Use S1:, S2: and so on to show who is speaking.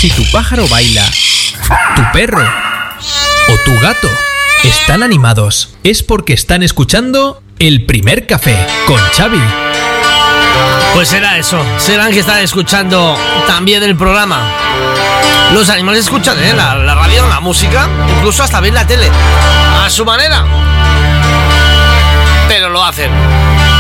S1: Si tu pájaro baila, tu perro o tu gato están animados, es porque están escuchando El Primer Café con Xavi.
S2: Pues será eso, serán que están escuchando también el programa. Los animales escuchan la radio, la música, incluso hasta ven la tele, a su manera. Pero lo hacen.